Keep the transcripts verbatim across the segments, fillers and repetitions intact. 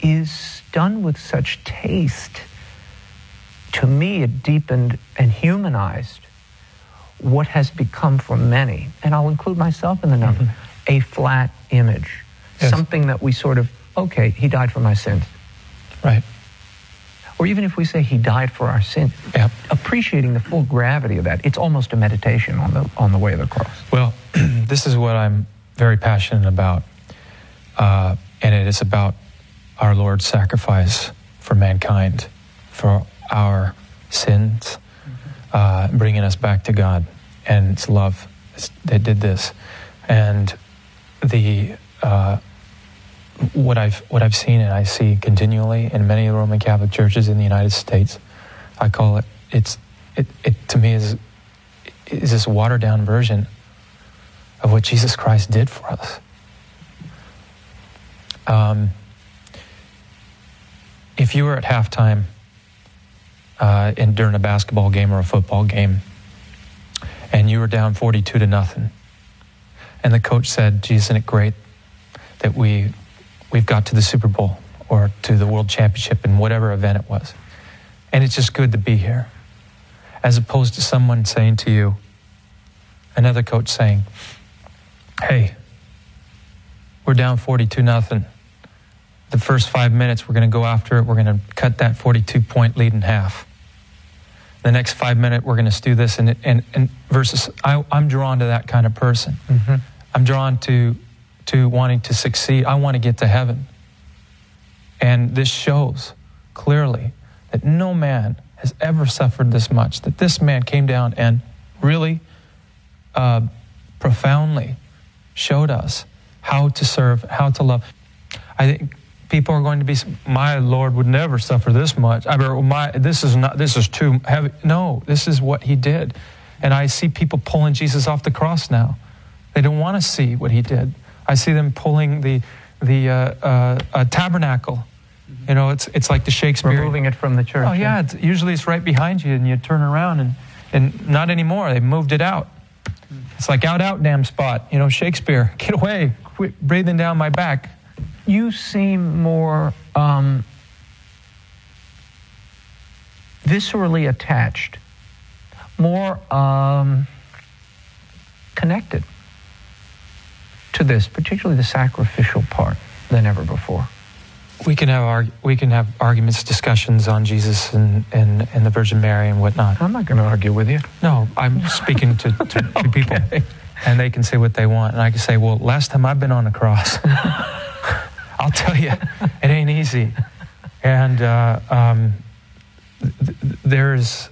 is done with such taste. To me, it deepened and humanized what has become for many, and I'll include myself in the number, mm-hmm. a flat image. Yes. Something that we sort of, okay, he died for my sins. Right. Or even if we say he died for our sins, yep. appreciating the full gravity of that, it's almost a meditation on the on the way of the cross. Well, this is what I'm very passionate about, uh, and it is about our Lord's sacrifice for mankind, for our sins, uh, bringing us back to God, and it's love that did this. And the uh, what I've what I've seen and I see continually in many Roman Catholic churches in the United States, I call it it's it, it to me is is this watered down version of what Jesus Christ did for us. Um, if you were at halftime uh, in during a basketball game or a football game, and you were down forty-two to nothing, and the coach said, "Gee, isn't it great that we we've got to the Super Bowl or to the World Championship in whatever event it was, and it's just good to be here," as opposed to someone saying to you, another coach saying, "Hey, we're down forty-two nothing. The first five minutes, we're going to go after it. We're going to cut that forty-two point lead in half. The next five minutes, we're going to do this." And and and versus, I, I'm drawn to that kind of person. Mm-hmm. I'm drawn to to wanting to succeed. I want to get to heaven. And this shows clearly that no man has ever suffered this much. That this man came down and really, uh, profoundly showed us how to serve, how to love. I think people are going to be, "My Lord would never suffer this much. I mean, my this is not this is too heavy." No, this is what he did. And I see people pulling Jesus off the cross now. They don't want to see what he did. I see them pulling the the uh, uh, uh, tabernacle. Mm-hmm. You know, it's it's like the Shakespeare. Removing it from the church. Oh yeah, it's, usually it's right behind you, and you turn around, and and not anymore. They've moved it out. It's like out, out, damn spot. You know, Shakespeare, get away, quit breathing down my back. You seem more um, viscerally attached, more um, connected to this, particularly the sacrificial part, than ever before. We can have arg- we can have arguments, discussions on Jesus and, and, and the Virgin Mary and whatnot. I'm not going to argue with you. No, I'm speaking to, to, to okay. people, and they can say what they want, and I can say, "Well, last time I've been on the cross." I'll tell you, it ain't easy. And uh, um, th- th- there's,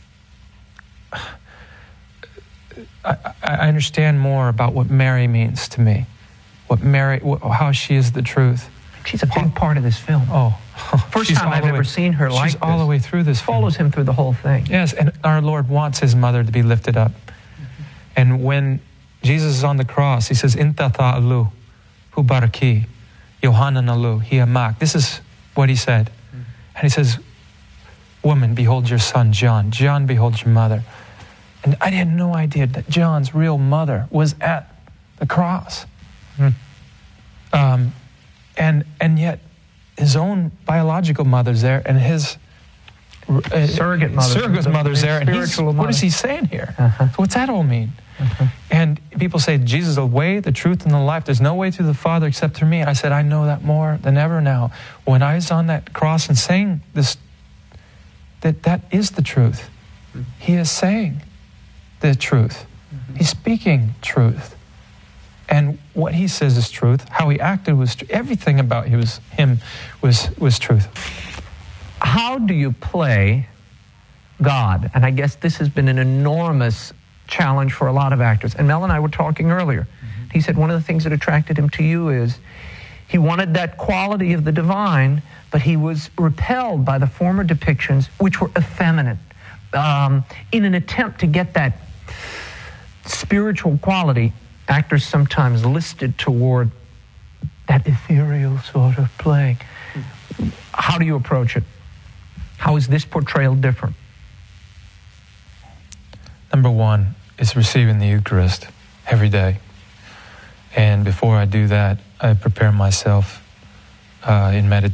I, I understand more about what Mary means to me, what Mary, wh- how she is the truth. She's a big part of this film. Oh, first time I've ever seen her like this. She's all the way through this film. Follows him through the whole thing. Yes, and our Lord wants his mother to be lifted up. Mm-hmm. And when Jesus is on the cross, he says, "Intatha alu, hubaraki, Yohanan alu, hiamak." This is what he said. Mm-hmm. And he says, "Woman, behold your son, John. John, behold your mother." And I had no idea that John's real mother was at the cross. Mm-hmm. Um, and and yet his own biological mother's there, and his uh, surrogate mother, surrogate mother's there. And he's, what is he saying here? Uh-huh. So what's that all mean? Uh-huh. And people say, "Jesus is the way, the truth, and the life. There's no way to the Father except through me." And I said, I know that more than ever now. When I was on that cross and saying this, that that is the truth. Mm-hmm. He is saying the truth. Mm-hmm. He's speaking truth. And what he says is truth. How he acted was truth. Everything about he was, him was, was truth. How do you play God? And I guess this has been an enormous challenge for a lot of actors. And Mel and I were talking earlier. Mm-hmm. He said one of the things that attracted him to you is he wanted that quality of the divine, but he was repelled by the former depictions, which were effeminate, um, in an attempt to get that spiritual quality. Actors sometimes listed toward that ethereal sort of playing. Mm-hmm. How do you approach it? How is this portrayal different? Number one is receiving the Eucharist every day. And before I do that, I prepare myself uh, in medit-